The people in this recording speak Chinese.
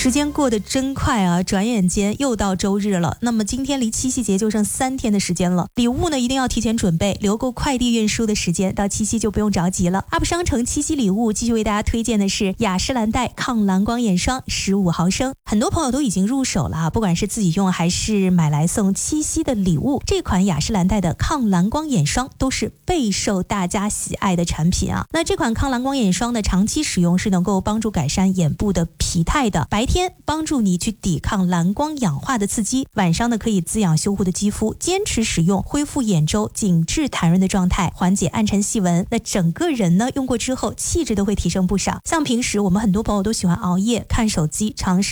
时间过得真快啊，转眼间又到周日了。那么今天离七夕节就剩3天的时间了，礼物呢一定要提前准备，留够快递运输的时间，到七夕就不用着急了。UP 商城七夕礼物继续为大家推荐的是雅诗兰黛抗蓝光眼霜15毫升，很多朋友都已经入手了啊，不管是自己用还是买来送七夕的礼物，这款雅诗兰黛的抗蓝光眼霜都是备受大家喜爱的产品啊。那这款抗蓝光眼霜呢，长期使用是能够帮助改善眼部的疲态的，白天帮助你去抵抗蓝光氧化的刺激，晚上呢可以滋养修护的肌肤，坚持使用恢复眼周紧致弹润的状态，缓解暗沉细纹，那整个人呢用过之后气质都会提升不少。像平时我们很多朋友都喜欢熬夜看手机，长时